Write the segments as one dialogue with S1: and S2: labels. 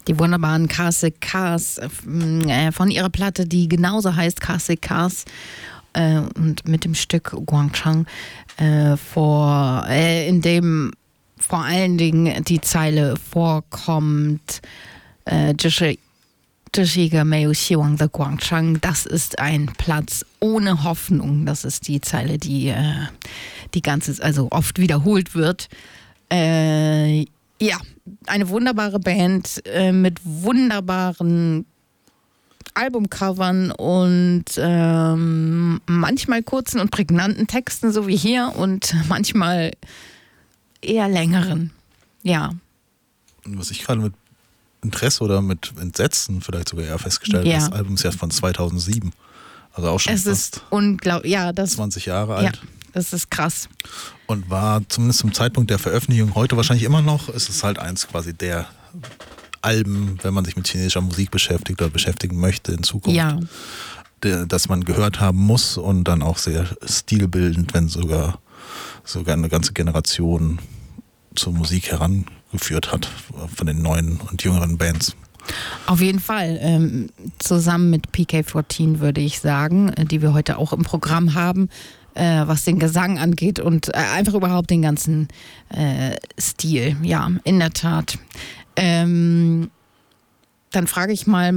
S1: Die wunderbaren Classic Cars von ihrer Platte, die genauso heißt Classic Cars und mit dem Stück Guangchang, in dem vor allen Dingen die Zeile vorkommt, 这是一个没有希望的广场. Das ist ein Platz ohne Hoffnung. Das ist die Zeile, die also oft wiederholt wird. Ja, eine wunderbare Band mit wunderbaren Albumcovern und manchmal kurzen und prägnanten Texten, so wie hier, und manchmal eher längeren. Ja.
S2: Was ich gerade mit Interesse oder mit Entsetzen vielleicht sogar eher festgestellt habe, das Album ist ja von 2007. Also auch schon fast
S1: unglaublich. Ja,
S2: 20 Jahre alt.
S1: Ja, das ist krass.
S2: Und war zumindest zum Zeitpunkt der Veröffentlichung heute wahrscheinlich immer noch, ist es halt eins quasi der Alben, wenn man sich mit chinesischer Musik beschäftigt oder beschäftigen möchte in Zukunft, dass man gehört haben muss und dann auch sehr stilbildend, wenn sogar eine ganze Generation zur Musik herangeführt hat von den neuen und jüngeren Bands.
S1: Auf jeden Fall. Zusammen mit PK14 würde ich sagen, die wir heute auch im Programm haben, was den Gesang angeht und einfach überhaupt den ganzen Stil. Ja, in der Tat. Dann frage ich mal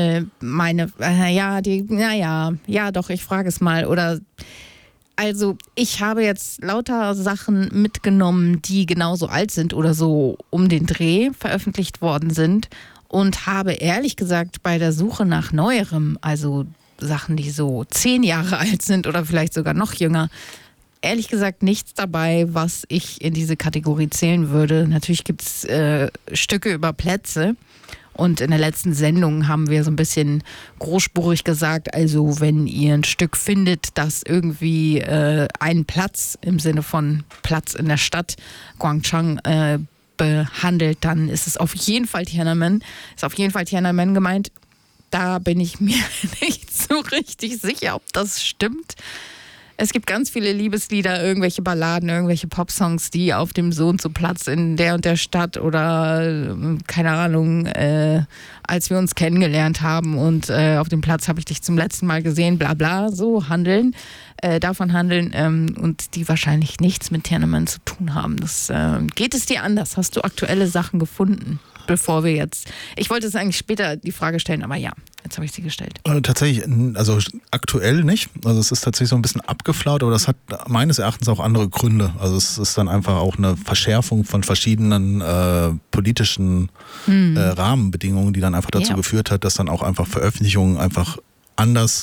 S1: ich frage es mal. Also ich habe jetzt lauter Sachen mitgenommen, die genauso alt sind oder so um den Dreh veröffentlicht worden sind und habe ehrlich gesagt bei der Suche nach Neuerem, also Sachen, die so 10 Jahre alt sind oder vielleicht sogar noch jünger, ehrlich gesagt nichts dabei, was ich in diese Kategorie zählen würde. Natürlich gibt es Stücke über Plätze. Und in der letzten Sendung haben wir so ein bisschen großspurig gesagt, also wenn ihr ein Stück findet, das irgendwie einen Platz im Sinne von Platz in der Stadt Guangchang behandelt, dann ist es auf jeden Fall Tiananmen. Ist auf jeden Fall Tiananmen gemeint. Da bin ich mir nicht so richtig sicher, ob das stimmt. Es gibt ganz viele Liebeslieder, irgendwelche Balladen, irgendwelche Popsongs, die auf dem so und so Platz in der und der Stadt oder keine Ahnung, als wir uns kennengelernt haben und auf dem Platz habe ich dich zum letzten Mal gesehen, bla bla, so davon handeln und die wahrscheinlich nichts mit Tiananmen zu tun haben. Geht es dir anders? Hast du aktuelle Sachen gefunden? Bevor wir jetzt... Ich wollte es eigentlich später die Frage stellen, aber ja, jetzt habe ich sie gestellt.
S2: Tatsächlich, also aktuell nicht. Also es ist tatsächlich so ein bisschen abgeflaut, aber das hat meines Erachtens auch andere Gründe. Also es ist dann einfach auch eine Verschärfung von verschiedenen politischen Rahmenbedingungen, die dann einfach dazu geführt hat, dass dann auch einfach Veröffentlichungen einfach anders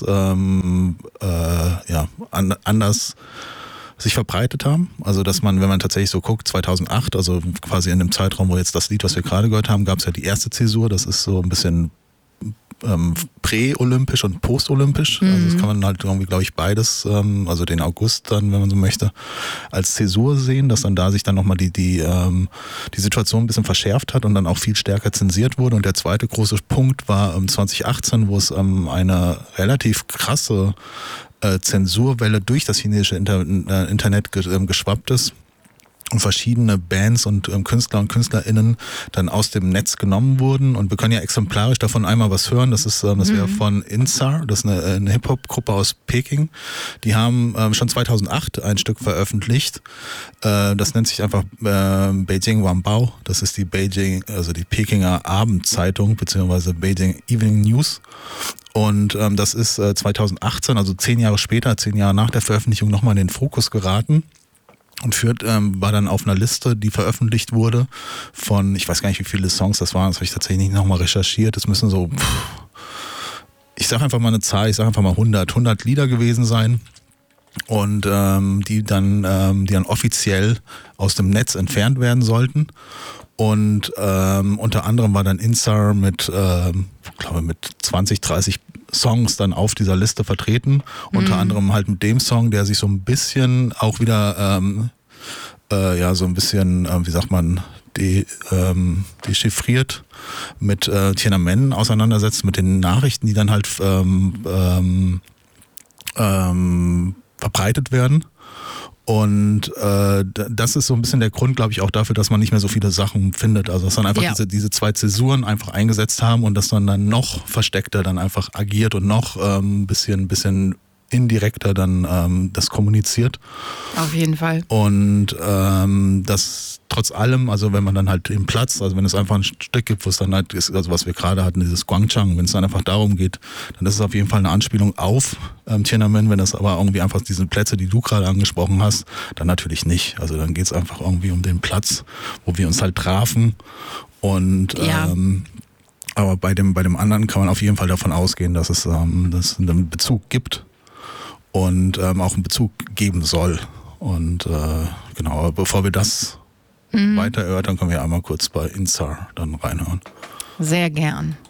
S2: sich verbreitet haben. Also dass man, wenn man tatsächlich so guckt, 2008, also quasi in dem Zeitraum, wo jetzt das Lied, was wir gerade gehört haben, gab es ja die erste Zäsur, das ist so ein bisschen prä-olympisch und post-olympisch. Also das kann man halt irgendwie, glaube ich, beides, also den August dann, wenn man so möchte, als Zäsur sehen, dass dann da sich dann nochmal die Situation ein bisschen verschärft hat und dann auch viel stärker zensiert wurde. Und der zweite große Punkt war 2018, wo es eine relativ krasse Zensurwelle durch das chinesische Internet geschwappt ist und verschiedene Bands und Künstler und KünstlerInnen dann aus dem Netz genommen wurden. Und wir können ja exemplarisch davon einmal was hören. Das ist das wäre von Insar, das ist eine Hip-Hop-Gruppe aus Peking. Die haben schon 2008 ein Stück veröffentlicht. Das nennt sich einfach Beijing Wanbao. Das ist die Pekinger Abendzeitung beziehungsweise Beijing Evening News. Und das ist 2018, also 10 Jahre später, 10 Jahre nach der Veröffentlichung, nochmal in den Fokus geraten. Und war dann auf einer Liste, die veröffentlicht wurde von, ich weiß gar nicht, wie viele Songs das waren, das habe ich tatsächlich nicht nochmal recherchiert. Das müssen so, ich sage einfach mal eine Zahl, ich sage einfach mal 100 Lieder gewesen sein. Und die dann offiziell aus dem Netz entfernt werden sollten. Und unter anderem war dann Insar mit 20, 30 Songs dann auf dieser Liste vertreten. Unter anderem halt mit dem Song, der sich so ein bisschen auch wieder, so ein bisschen, wie sagt man, dechiffriert mit Tiananmen auseinandersetzt, mit den Nachrichten, die dann halt verbreitet werden. Und das ist so ein bisschen der Grund, glaube ich, auch dafür, dass man nicht mehr so viele Sachen findet. Also dass dann einfach diese 2 Zäsuren einfach eingesetzt haben und dass man dann noch versteckter dann einfach agiert und noch ein bisschen indirekter dann das kommuniziert.
S1: Auf jeden Fall.
S2: Und das trotz allem, also wenn man dann halt im Platz, also wenn es einfach ein Stück gibt, wo es dann halt ist, also was wir gerade hatten, dieses Guangchang, wenn es dann einfach darum geht, dann ist es auf jeden Fall eine Anspielung auf Tiananmen. Wenn das aber irgendwie einfach diese Plätze, die du gerade angesprochen hast, dann natürlich nicht. Also dann geht es einfach irgendwie um den Platz, wo wir uns halt trafen. Und aber bei dem anderen kann man auf jeden Fall davon ausgehen, dass es einen Bezug gibt und auch einen Bezug geben soll. Und genau, aber bevor wir das weiter erörtern, können wir einmal kurz bei Insar dann reinhören.
S1: Sehr gern.